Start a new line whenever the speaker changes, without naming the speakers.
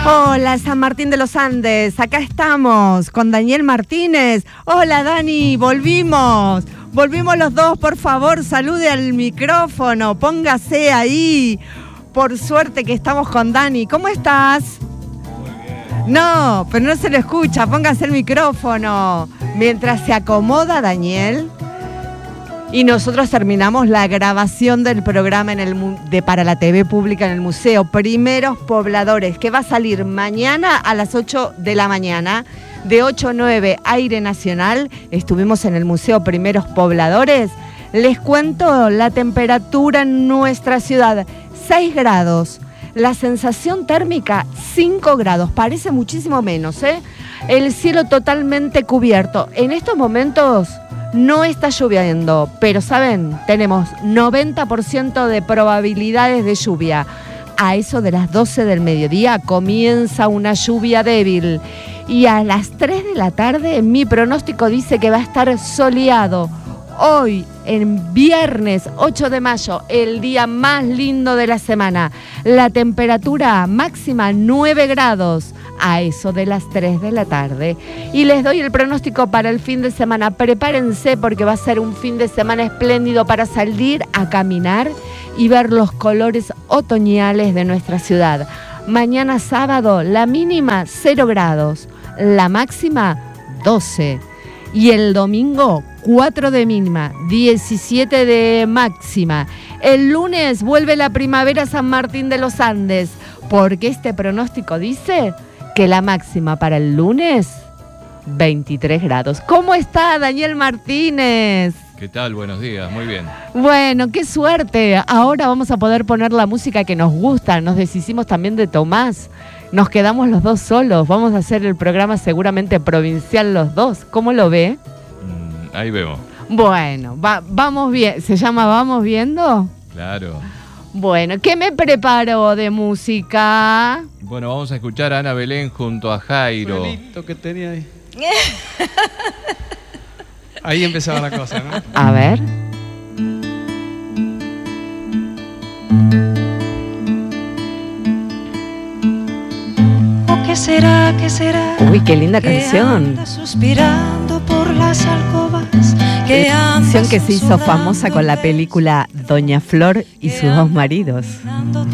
Hola, San Martín de los Andes, acá estamos con Daniel Martínez. Hola, Dani, volvimos los dos, por favor, salude al micrófono, póngase ahí. Por suerte que estamos con Dani. ¿Cómo estás?
Muy bien.
No, pero no se lo escucha, póngase el micrófono. Mientras se acomoda Daniel y nosotros terminamos la grabación del programa para la TV pública en el Museo Primeros Pobladores, que va a salir mañana a las 8 de la mañana, de 8 a 9, aire nacional. Estuvimos en el Museo Primeros Pobladores. Les cuento la temperatura en nuestra ciudad, 6 grados. La sensación térmica, 5 grados. Parece muchísimo menos, ¿eh? El cielo totalmente cubierto. En estos momentos no está lloviendo, pero ¿saben? Tenemos 90% de probabilidades de lluvia. A eso de las 12 del mediodía comienza una lluvia débil. Y a las 3 de la tarde mi pronóstico dice que va a estar soleado. Hoy, en viernes 8 de mayo, el día más lindo de la semana. La temperatura máxima 9 grados. A eso de las 3 de la tarde. Y les doy el pronóstico para el fin de semana. Prepárense porque va a ser un fin de semana espléndido para salir a caminar y ver los colores otoñales de nuestra ciudad. Mañana sábado, la mínima 0 grados, la máxima 12. Y el domingo 4 de mínima, 17 de máxima. El lunes vuelve la primavera a San Martín de los Andes, porque este pronóstico dice que la máxima para el lunes, 23 grados. ¿Cómo está Daniel Martínez?
¿Qué tal? Buenos días, muy bien.
Bueno, qué suerte. Ahora vamos a poder poner la música que nos gusta. Nos deshicimos también de Tomás. Nos quedamos los dos solos. Vamos a hacer el programa seguramente provincial los dos. ¿Cómo lo ve?
Ahí vemos.
Bueno, vamos bien. ¿Se llama Vamos Viendo?
Claro.
Bueno, ¿qué me preparo de música?
Bueno, vamos a escuchar a Ana Belén junto a Jairo.
Suelito que tenía ahí. Ahí empezaba la cosa, ¿no?
A ver.
¿O qué será, qué será?
Uy, qué linda canción.
Anda suspirando por las alcobas.
Canción que se hizo famosa con la película Doña Flor y sus dos maridos.